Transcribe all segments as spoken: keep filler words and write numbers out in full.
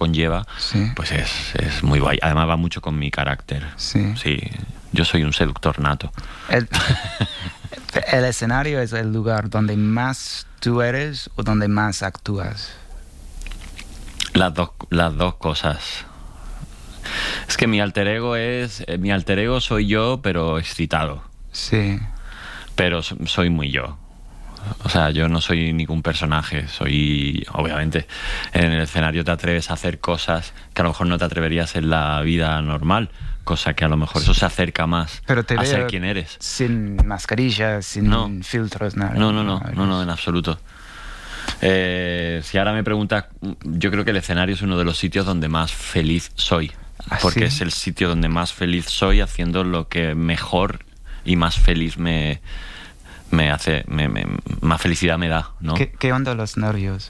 conlleva, sí. pues es, es muy guay. Además va mucho con mi carácter. Sí. Sí, yo soy un seductor nato. El, el escenario es el lugar donde más tú eres o donde más actúas. Las dos, las dos cosas. Es que mi alter ego es... Mi alter ego soy yo, pero excitado. Sí. Pero soy muy yo. O sea, yo no soy ningún personaje. Soy... Obviamente, en el escenario te atreves a hacer cosas que a lo mejor no te atreverías en la vida normal. Cosa que a lo mejor eso se acerca más pero te a veo ser quien eres. Sin mascarilla, sin no. filtros, nada. No, no, no, no, no, en absoluto. Eh, si ahora me preguntas, yo creo que el escenario es uno de los sitios donde más feliz soy. ¿Ah, porque sí? es el sitio donde más feliz soy haciendo lo que mejor y más feliz me, me hace, me, me, más felicidad me da, ¿no? ¿Qué, qué onda los nervios?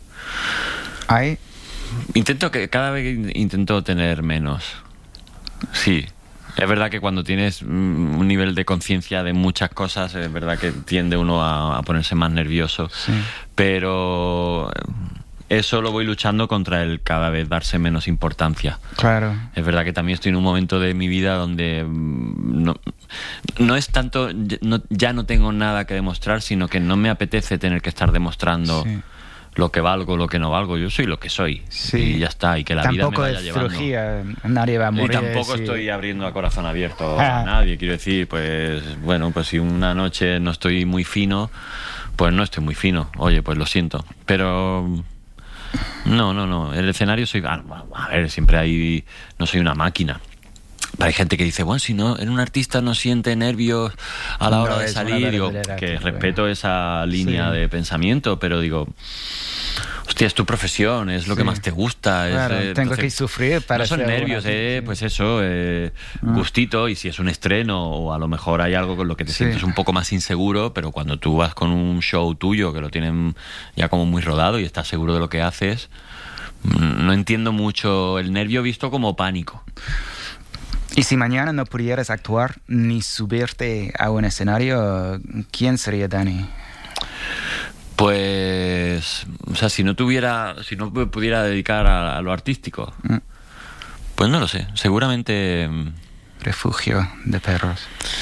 ¿Hay? Intento que cada vez intento tener menos. Sí. Es verdad que cuando tienes un nivel de conciencia de muchas cosas, es verdad que tiende uno a, a ponerse más nervioso. Sí. Pero eso lo voy luchando contra el cada vez darse menos importancia. Claro. Es verdad que también estoy en un momento de mi vida donde no, no es tanto, no, ya no tengo nada que demostrar, sino que no me apetece tener que estar demostrando sí. lo que valgo, lo que no valgo. Yo soy lo que soy. Sí. Y ya está. Y que la tampoco vida me vaya es llevando. Cirugía, nadie va a morir. Y tampoco sí. estoy abriendo a corazón abierto ah. a nadie. Quiero decir, pues bueno, pues si una noche no estoy muy fino, pues no estoy muy fino. Oye, pues lo siento. Pero no, no, no. El escenario soy... A ver, siempre hay... No soy una máquina. Hay gente que dice, bueno, si no, en un artista no siente nervios a la hora no, de salir. Digo, que respeto esa línea sí. de pensamiento, pero digo... Hostia, es tu profesión, es lo sí. que más te gusta. Claro, es, eh, tengo entonces, que sufrir para no son nervios, eh, sí. pues eso, eh, ah. gustito, y si es un estreno o a lo mejor hay algo con lo que te sí. sientes un poco más inseguro, pero cuando tú vas con un show tuyo que lo tienen ya como muy rodado y estás seguro de lo que haces, no entiendo mucho el nervio visto como pánico. Y si mañana no pudieras actuar ni subirte a un escenario, ¿quién sería Dani? Pues, o sea, si no tuviera, si no me pudiera dedicar a, a lo artístico, mm. pues no lo sé, seguramente... Refugio de perros.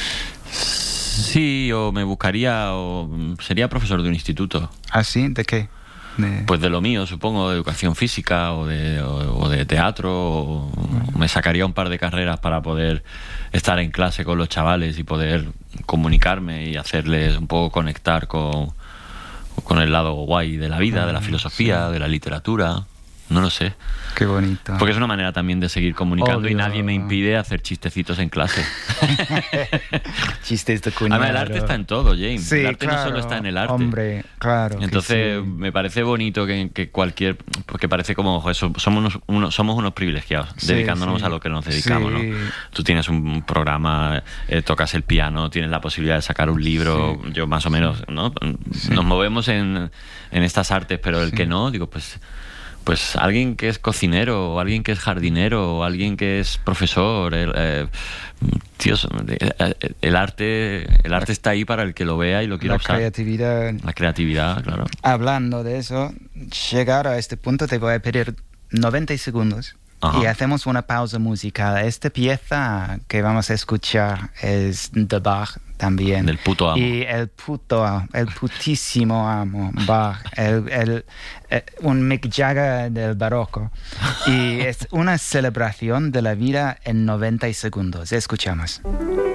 Sí, o me buscaría, o sería profesor de un instituto. ¿Ah, sí? ¿De qué? De... Pues de lo mío, supongo, de educación física o de, o, o de teatro, o, mm. o me sacaría un par de carreras para poder estar en clase con los chavales y poder comunicarme y hacerles un poco conectar con... con el lado guay de la vida, de la filosofía, sí. de la literatura, no lo sé. Qué bonito. Porque es una manera también de seguir comunicando. Obvio. Y nadie me impide hacer chistecitos en clase. Chistes de cuñado. Además, el arte está en todo, James. Sí, el arte claro, no solo está en el arte. Hombre, claro. Entonces, sí. me parece bonito que, que cualquier... Porque parece como, eso, somos, unos, unos, somos unos privilegiados, sí, dedicándonos sí. a lo que nos dedicamos, sí. ¿no? Tú tienes un programa, eh, tocas el piano, tienes la posibilidad de sacar un libro, sí. yo más o menos, ¿no? Sí. Nos movemos en, en estas artes, pero el sí. que no, digo, pues... Pues alguien que es cocinero, o alguien que es jardinero, o alguien que es profesor, el, eh, tíos, el, el arte, el arte está ahí para el que lo vea y lo quiera usar. La creatividad. La creatividad, claro. Hablando de eso, llegar a este punto te voy a pedir noventa segundos. Ajá. Y hacemos una pausa musical. Esta pieza que vamos a escuchar es de Bach también. Del puto amo. Y el puto amo, el putísimo amo, Bach, el, el, el, un Mick Jagger del barroco. Y es una celebración de la vida en noventa segundos. Escuchamos.